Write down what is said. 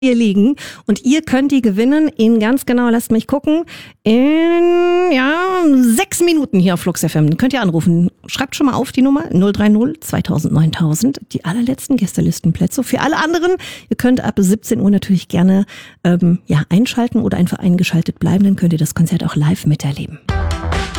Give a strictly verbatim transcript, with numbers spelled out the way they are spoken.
hier liegen und ihr könnt die gewinnen in ganz genau, lasst mich gucken, in ja sechs Minuten hier auf Flux F M. Dann könnt ihr anrufen. Schreibt schon mal auf die Nummer null drei null zweitausend neuntausend. Die allerletzten Gästelistenplätze. Für alle anderen, ihr könnt ab siebzehn Uhr natürlich gerne ähm, ja einschalten oder einfach eingeschaltet bleiben. Dann könnt ihr das Konzert auch live miterleben.